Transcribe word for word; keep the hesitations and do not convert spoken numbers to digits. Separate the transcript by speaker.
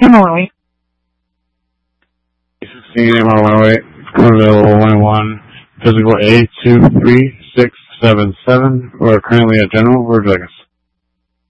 Speaker 1: Similarly,
Speaker 2: sixteen M R one oh eight, available one one, physical A two three six seven seven. We're currently at General. Where'd you like us?